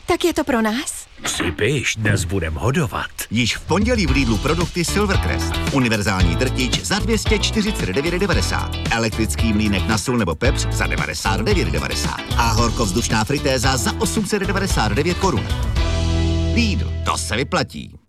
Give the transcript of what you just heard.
Tak je to pro nás? Sypiš, dnes budem hodovat. Již v pondělí v Lidlu produkty Silvercrest. Univerzální drtič za 249,90. Elektrický mlýnek na sůl nebo pepř za 99,90. A horkovzdušná fritéza za 899 korun. Lidl, to se vyplatí.